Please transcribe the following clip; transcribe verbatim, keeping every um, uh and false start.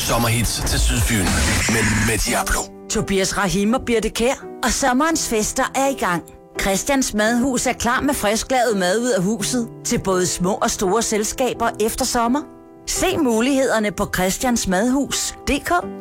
sommerhits til Sydfyn med, med Diablo. Tobias Rahim og Birte Kjær, og sommerens fester er i gang. Christians Madhus er klar med frisklavet mad ud af huset til både små og store selskaber efter sommer. Se mulighederne på christiansmadhus punktum d k.